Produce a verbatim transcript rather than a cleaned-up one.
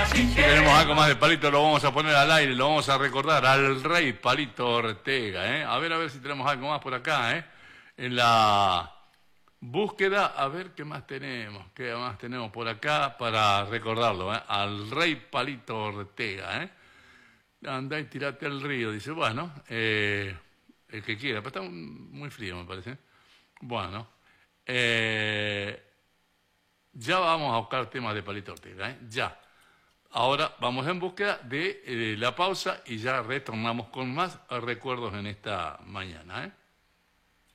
Si tenemos algo más de Palito, lo vamos a poner al aire, lo vamos a recordar al rey Palito Ortega, ¿eh? A ver, a ver si tenemos algo más por acá, ¿eh? En la búsqueda, a ver qué más tenemos, qué más tenemos por acá para recordarlo, ¿eh? Al rey Palito Ortega, ¿eh? Andá y tirate al río, dice, bueno, eh, el que quiera, pero está muy frío, me parece. Bueno, eh, ya vamos a buscar temas de Palito Ortega, ¿eh? Ya. Ahora vamos en búsqueda de eh, la pausa y ya retornamos con más recuerdos en esta mañana, ¿eh?